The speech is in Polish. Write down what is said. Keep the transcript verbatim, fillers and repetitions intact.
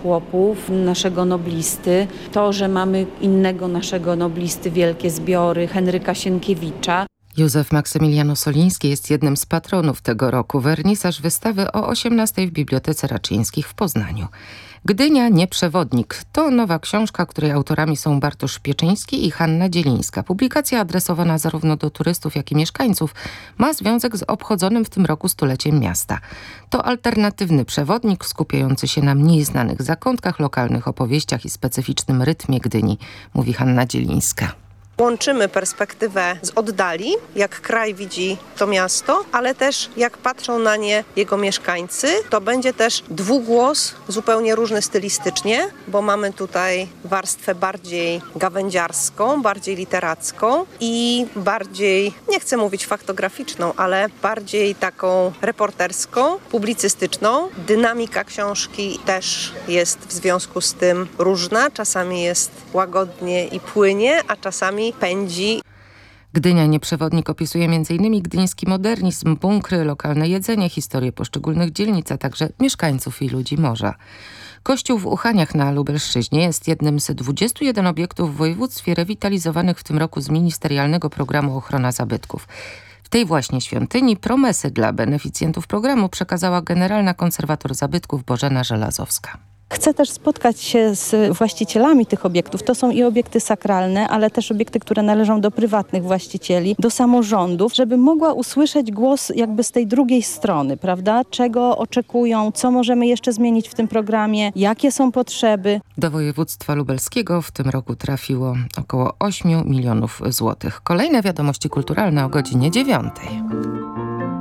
chłopów, naszego noblisty. To, że mamy innego naszego noblisty, wielkie zbiory, Henryka Sienkiewicza. Józef Maksymilian Soliński jest jednym z patronów tego roku. Wernisaż wystawy o osiemnastej w Bibliotece Raczyńskich w Poznaniu. Gdynia nieprzewodnik to nowa książka, której autorami są Bartosz Pieczyński i Hanna Dzielińska. Publikacja adresowana zarówno do turystów, jak i mieszkańców ma związek z obchodzonym w tym roku stuleciem miasta. To alternatywny przewodnik skupiający się na mniej znanych zakątkach, lokalnych opowieściach i specyficznym rytmie Gdyni, mówi Hanna Dzielińska. Łączymy perspektywę z oddali, jak kraj widzi to miasto, ale też jak patrzą na nie jego mieszkańcy. To będzie też dwugłos, zupełnie różny stylistycznie, bo mamy tutaj warstwę bardziej gawędziarską, bardziej literacką i bardziej, nie chcę mówić faktograficzną, ale bardziej taką reporterską, publicystyczną. Dynamika książki też jest w związku z tym różna. Czasami jest łagodnie i płynie, a czasami pędzi. Gdynia nieprzewodnik opisuje m in gdyński modernizm, bunkry, lokalne jedzenie, historię poszczególnych dzielnic, a także mieszkańców i ludzi morza. Kościół w Uchaniach na Lubelszczyźnie jest jednym z dwudziestu jeden obiektów w województwie rewitalizowanych w tym roku z ministerialnego programu Ochrona Zabytków. W tej właśnie świątyni promesy dla beneficjentów programu przekazała generalna konserwator zabytków Bożena Żelazowska. Chcę też spotkać się z właścicielami tych obiektów. To są i obiekty sakralne, ale też obiekty, które należą do prywatnych właścicieli, do samorządów, żeby mogła usłyszeć głos jakby z tej drugiej strony, prawda? Czego oczekują, co możemy jeszcze zmienić w tym programie, jakie są potrzeby. Do województwa lubelskiego w tym roku trafiło około ośmiu milionów złotych. Kolejne wiadomości kulturalne o godzinie dziewiątej.